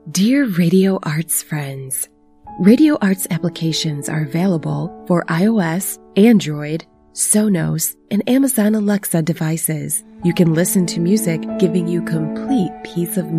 Dear Radio Arts friends, Radio Arts applications are available for iOS, Android, Sonos, and Amazon Alexa devices. You can listen to music giving you complete peace of mind.